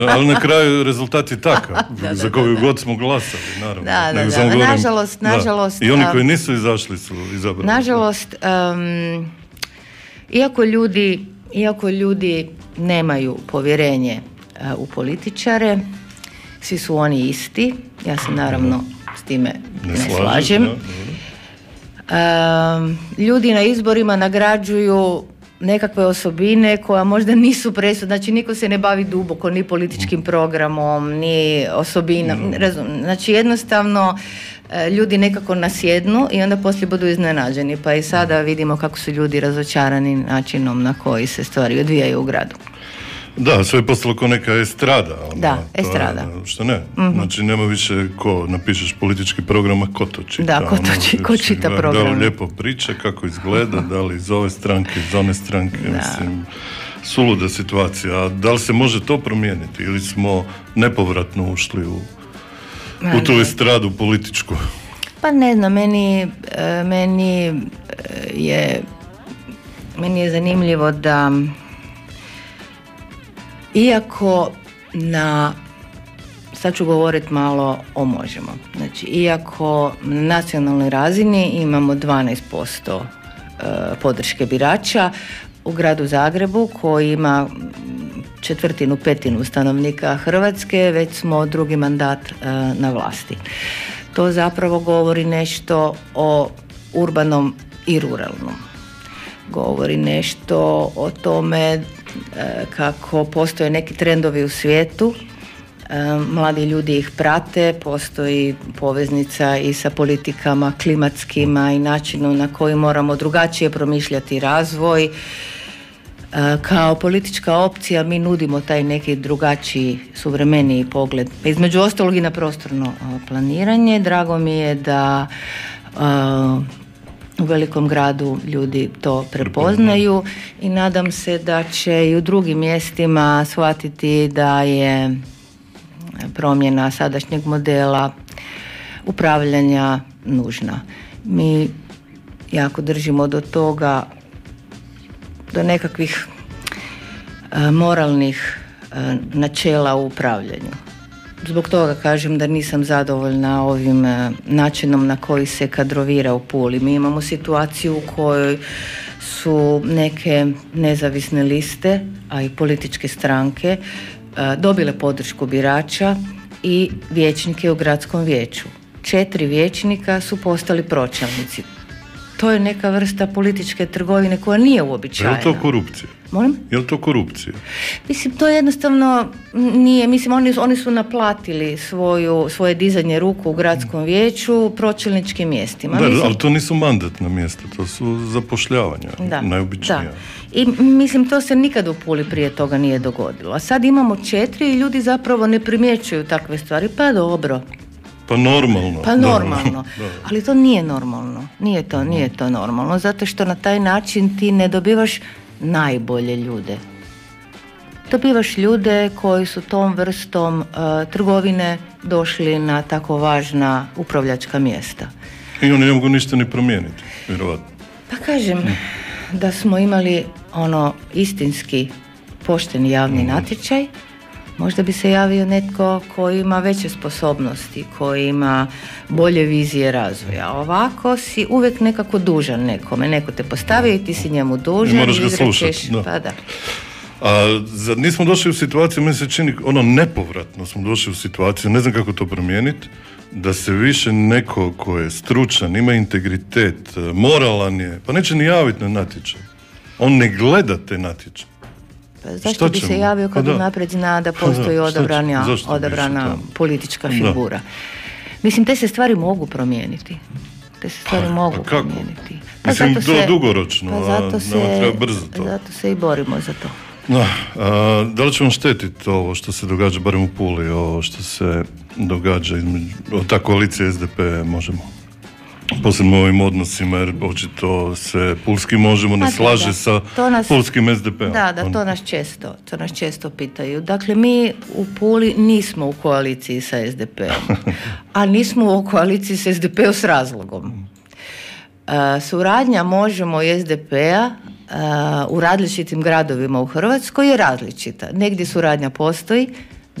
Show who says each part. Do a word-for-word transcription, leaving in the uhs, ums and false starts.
Speaker 1: Ali na kraju rezultat je takav, da, za koju god smo glasali, naravno.
Speaker 2: Da, da, da.
Speaker 1: Govorim,
Speaker 2: nažalost, nažalost...
Speaker 1: Da. I oni koji nisu izašli su izabrali.
Speaker 2: Nažalost, um, iako ljudi, iako ljudi nemaju povjerenje uh, u političare, svi su oni isti, ja se naravno s time ne, ne slažem. slažem. Da, um, ljudi na izborima nagrađuju nekakve osobine koja možda nisu presudne, znači niko se ne bavi duboko ni političkim programom, ni osobinom, mm. razum, znači jednostavno ljudi nekako nasjednu i onda poslije budu iznenađeni, pa i sada vidimo kako su ljudi razočarani načinom na koji se stvari odvijaju u gradu.
Speaker 1: Da, sve je postalo kao neka estrada. Ona,
Speaker 2: da, estrada.
Speaker 1: Je, što ne? Mm-hmm. Znači nema više ko napišeš politički program, a ko to čita.
Speaker 2: Da, ko, to či,
Speaker 1: ono,
Speaker 2: ko čita
Speaker 1: da,
Speaker 2: program.
Speaker 1: Da li lijepo priče, kako izgleda, da li iz ove stranke, iz one stranke, da. Mislim, suluda situacija. A da li se može to promijeniti ili smo nepovratno ušli u, u tu estradu političku?
Speaker 2: Pa ne znam, meni, meni je meni je zanimljivo da iako na, sad ću govoriti malo o Možemo, znači iako na nacionalnoj razini imamo dvanaest posto podrške birača, u gradu Zagrebu koji ima četvrtinu, petinu stanovnika Hrvatske, već smo drugi mandat na vlasti. To zapravo govori nešto o urbanom i ruralnom. Govori nešto o tome kako postoje neki trendovi u svijetu, mladi ljudi ih prate, postoji poveznica i sa politikama klimatskima i načinom na koji moramo drugačije promišljati razvoj. Kao politička opcija mi nudimo taj neki drugačiji, suvremeniji pogled, između ostalog i na prostorno planiranje. Drago mi je da u velikom gradu ljudi to prepoznaju i nadam se da će i u drugim mjestima shvatiti da je promjena sadašnjeg modela upravljanja nužna. Mi jako držimo do toga, do nekakvih uh, moralnih uh, načela u upravljanju. Zbog toga kažem da nisam zadovoljna ovim uh, načinom na koji se kadrovira u Puli. Mi imamo situaciju u kojoj su neke nezavisne liste, a i političke stranke uh, dobile podršku birača i vijećnike u gradskom vijeću. Četiri vijećnika su postali pročelnici. To je neka vrsta političke trgovine koja nije uobičajena.
Speaker 1: Je li to korupcija?
Speaker 2: Molim?
Speaker 1: Je li to korupcija?
Speaker 2: Mislim, to jednostavno nije. Mislim, oni, oni su naplatili svoju, svoje dizanje ruku u gradskom vijeću pročelničkim mjestima.
Speaker 1: Da,
Speaker 2: mislim,
Speaker 1: ali to nisu mandatna mjesta, to su zapošljavanja,
Speaker 2: da,
Speaker 1: najobičnija.
Speaker 2: Da. I mislim, to se nikad u Puli prije toga nije dogodilo. A sad imamo četiri i ljudi zapravo ne primjećuju takve stvari. Pa dobro.
Speaker 1: Pa normalno.
Speaker 2: Pa normalno, ali to nije normalno, nije to, nije to normalno, zato što na taj način ti ne dobivaš najbolje ljude. Dobivaš ljude koji su tom vrstom uh, trgovine došli na tako važna upravljačka mjesta.
Speaker 1: I oni ne mogu ništa ni promijeniti, vjerovatno.
Speaker 2: Pa kažem da smo imali ono istinski pošteni javni natječaj, možda bi se javio netko koji ima veće sposobnosti, koji ima bolje vizije razvoja. Ovako si uvijek nekako dužan nekome. Neko te postavi i ti si njemu dužan.
Speaker 1: I moraš ga slušati. Da.
Speaker 2: Pa da.
Speaker 1: A zar nismo došli u situaciju, meni se čini, ono nepovratno smo došli u situaciju, ne znam kako to promijeniti, da se više neko ko je stručan, ima integritet, moralan je, pa neće ni javiti na natječaj. On ne gleda te natječaje.
Speaker 2: Pa zašto bi se javio kad pa unaprijed zna da postoji da, odabrana, odabrana politička figura? Da. Mislim, te se stvari mogu promijeniti. Te se stvari pa, mogu pa promijeniti. Pa
Speaker 1: Mislim,
Speaker 2: zato
Speaker 1: se,
Speaker 2: dugoročno,
Speaker 1: pa zato se, a treba brzo to.
Speaker 2: Zato se i borimo za to.
Speaker 1: No, a, da li će vam štetiti ovo što se događa, barem u Puli, ovo što se događa između, ta koalicija S D P Možemo? Posebno u ovim odnosima, jer očito se pulski Možemo ne slaže da, sa nas, pulskim S D P-om.
Speaker 2: Da, da, to nas često, to nas često pitaju. Dakle, mi u Puli nismo u koaliciji sa S D P-om, a nismo u koaliciji sa S D P-om s razlogom. Uh, suradnja Možemo i S D P-a uh, u različitim gradovima u Hrvatskoj je različita. Negdje suradnja postoji,